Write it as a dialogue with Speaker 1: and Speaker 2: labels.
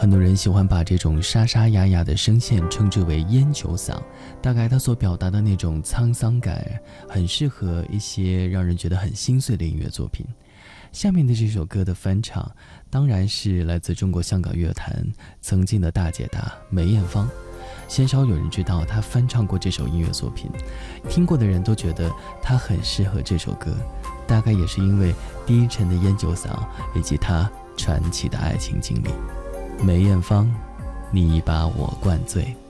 Speaker 1: 很多人喜欢把这种沙沙哑哑的声线称之为烟酒嗓，大概它所表达的那种沧桑感很适合一些让人觉得很心碎的音乐作品。下面的这首歌的翻唱当然是来自中国香港乐坛曾经的大姐大梅艳芳，鲜少有人知道她翻唱过这首音乐作品，听过的人都觉得她很适合这首歌，大概也是因为低沉的烟酒嗓以及她传奇的爱情经历。梅艳芳，你把我灌醉。